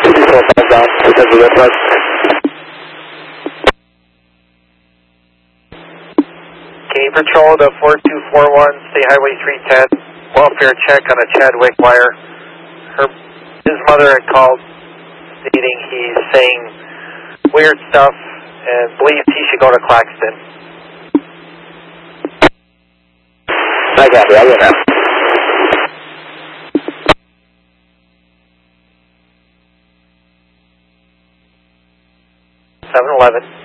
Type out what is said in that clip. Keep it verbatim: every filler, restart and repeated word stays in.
four five down, because of the front. Can you patrol the four two four one, State Highway three ten, welfare check on a Chadwick wire? Her, his mother had called stating he's saying weird stuff and believes he should go to Claxton. I got you, I got that. seven eleven.